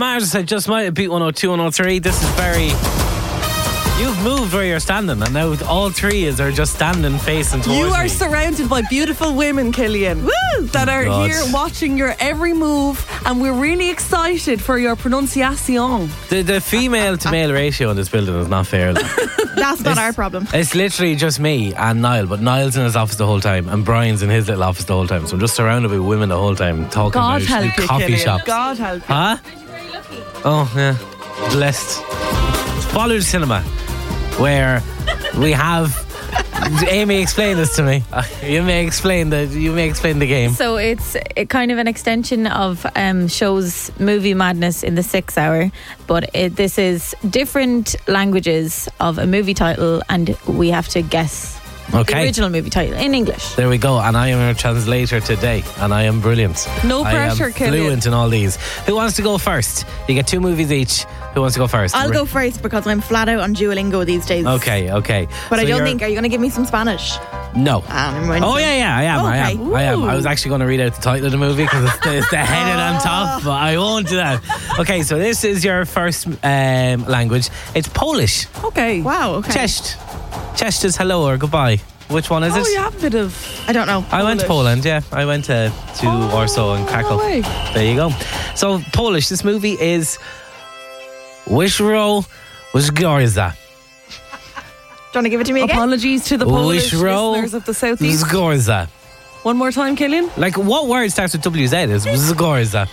Mars, I just might have beat 102, 103. This is very... You've moved where you're standing, and now all three are just standing facing towards You are me. surrounded by beautiful women, Killian. Woo! That are God. here watching your every move, and we're really excited for your pronunciation. The female to male ratio in this building is not fair. That's not our problem. It's literally just me and Niall, but Niall's in his office the whole time, and Brian's in his little office the whole time. So I'm just surrounded by women the whole time, talking God about help you, coffee Killian. shops. God help you. Huh? Oh, yeah. Blessed. Follow the cinema, where we have... Amy, explain this to me. You may explain the game. So it's kind of an extension of shows Movie Madness in the 6 hour, but this is different languages of a movie title, and we have to guess the original movie title in English. There we go. And I am a translator today, and I am brilliant. No pressure, I am Killian. fluent in all these. Who wants to go first? You get 2 movies each. Who wants to go first? I'll go first because I'm flat out on Duolingo these days. Okay. But So I don't think, are you going to give me some Spanish? No. Never mind. Oh, yeah, I am. Okay. I am. I was actually going to read out the title of the movie because it's the headed on top, but I won't do that. Okay, so this is your first language. It's Polish. Okay. Wow, okay. Cześć. Cześć is hello or goodbye. Which one is it? Oh, you have a bit of... I don't know. I went to Poland, yeah. I went to Warsaw and Krakow. no way. There you go. So, Polish. This movie is Wyszło Zgorza. Do you want to give it to me again? Apologies to the Polish Wyszło listeners of the Southeast. Zgorza. One more time, Killian. Like, what word starts with WZ? Is Zgorza.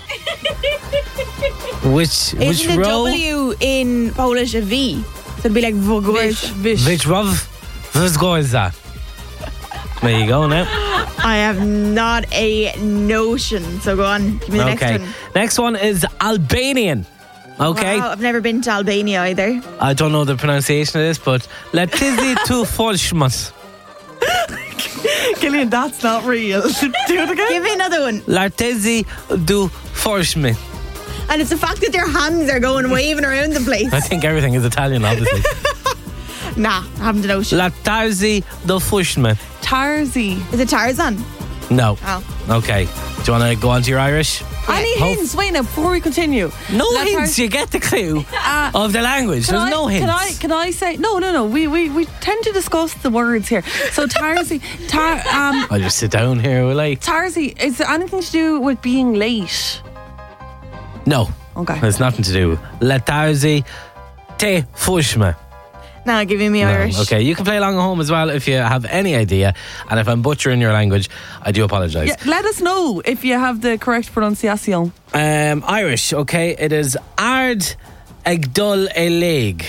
Isn't the W in Polish a V? So it'd be like Wogorz. Wyszło Zgorza. There you go now. I have not a notion. So go on. Give me the next one. Next one is Albanian. Okay. Wow, I've never been to Albania either. I don't know the pronunciation of this, but Letizi tu Folshmas. Killian, that's not real. Do it again. Give me another one. Lartezi du Forshmi. And it's the fact that their hands are going waving around the place. I think everything is Italian, obviously. Nah, I haven't a notion. Lartarzi du Fushmi. Tarzi. Is it Tarzan? No. Oh. Okay. Do you want to go on to your Irish? Any hints? Wait now, before we continue. No hints. You get the clue of the language. There's no hints. Can I say no? We tend to discuss the words here. So Tarzi, I'll just sit down here, will I? Tarzi, is there anything to do with being late? No. Okay. There's nothing to do. Lartarzi te Fushmi. Now give me Irish. Okay, you can play along at home as well if you have any idea. And if I'm butchering your language, I do apologise. Yeah, let us know if you have the correct pronunciation. Irish, okay. It is Ard Egdul Eleg.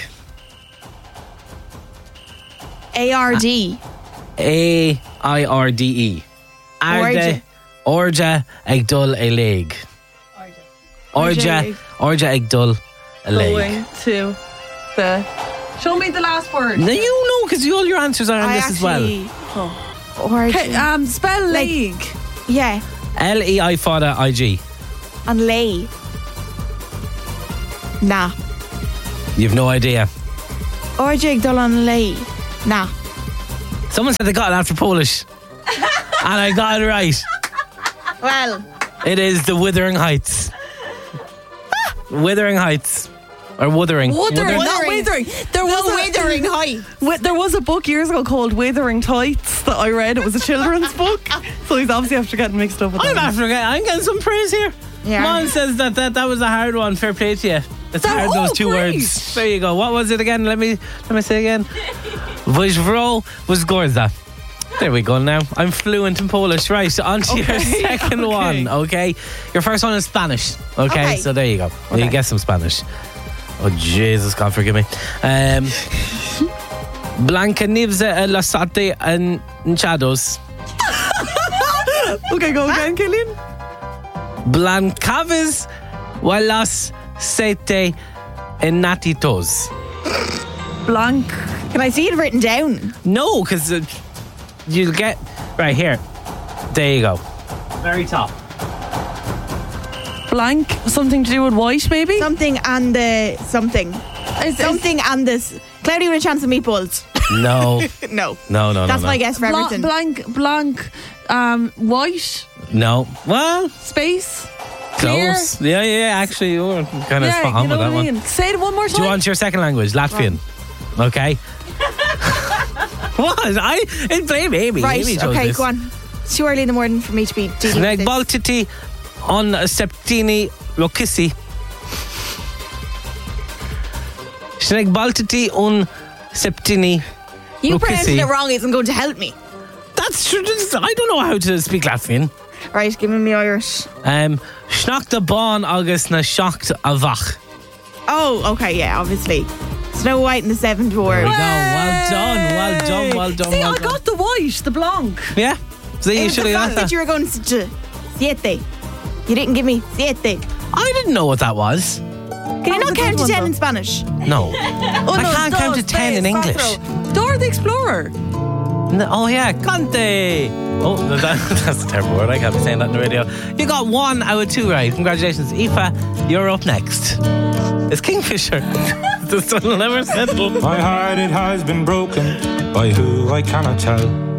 A-R-D. A-I-R-D-E. Arde Orja Egdul Eleg. Orja Egdul Eleg. Going to the... Show me the last word. Now you know, because all your answers are on this as well. Origin. Spell leg. Yeah. L-E-I-F-A-D-I-G. And lay. Nah. You've no idea. Orjig Dolan lay. Nah. Someone said they got it after Polish. And I got it right. Well. It is the Wuthering Heights. Wuthering Heights. Or Wuthering. Wuthering, not withering. There was a Withering Heights. There was a book years ago called Withering Tights that I read. It was a children's book. So he's obviously after getting mixed up with I'm getting some praise here. Yeah. Mom says that was a hard one. Fair play to you. It's hard, those two words. There you go. What was it again? Let me say again. Wyszło Zgorza. There we go now. I'm fluent in Polish. Right, on to your second one, okay? Your first one is Spanish, okay? So there you go. You get some Spanish. Oh, Jesus, God forgive me. Blancanieves lasate enchados. Okay, go again, Killian. Blancaves las sete enatitos. Blanc. Can I see it written down? No, because you'll get... Right, here. There you go. Very top. Blank. Something to do with white, maybe? Something and the... Something. Something and this... Cloudy with a chance of meatballs. No. No. No. That's my guess for everything. Blank. White. No. Well, Space. Clear. Close. Yeah, actually, you were kind of spot on with that one. Say it one more time. Do you want your second language? Latvian. Okay. What? Amy. Right, Amy chose okay, this. go on. It's too early in the morning for me to be dealing Sneg with this. baltiti on septini rokisi. Sneg baltiti on septini You pronouncing rokisi. it wrong isn't going to help me. That's true. I don't know how to speak Latvian. Right, give me Irish. Schnacht de bon agus na shocked avach. Oh, okay, yeah, obviously. Snow White and the Seven Dwarfs. There we go. Well done. See, I got the white, the blanc. Yeah. See, It you was should the have fact got that that. you were going to siete. You didn't give me siete. I didn't know what that was. Can you not was a count good to one, 10 in though. Spanish? No. I can't count to 10 in English. Dora the Explorer. No, oh yeah, Conte. Oh, that's a terrible word. I can't be saying that on the radio. You got 1 out of 2 right. Congratulations, Aoife. You're up next. It's Kingfisher. The sun will never settle. My heart, it has been broken by who I cannot tell.